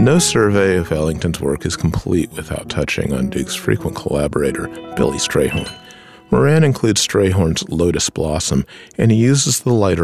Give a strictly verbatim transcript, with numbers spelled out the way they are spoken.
No survey of Ellington's work is complete without touching on Duke's frequent collaborator, Billy Strayhorn. Moran includes Strayhorn's Lotus Blossom, and he uses the lighter